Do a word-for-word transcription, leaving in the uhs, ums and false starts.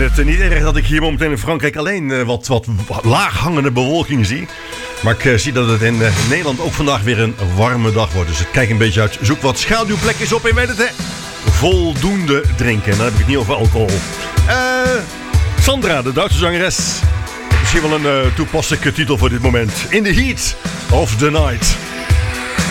het uh, niet erg dat ik hier momenteel in Frankrijk alleen uh, wat, wat laaghangende bewolking zie. Maar ik uh, zie dat het in uh, Nederland ook vandaag weer een warme dag wordt. Dus kijk een beetje uit. Zoek wat schaduwplekjes op en weet het hè. Voldoende drinken. Dan heb ik het niet over alcohol. Uh, Sandra, de Duitse zangeres. Misschien wel een uh, toepasselijke titel voor dit moment. In the heat of the night.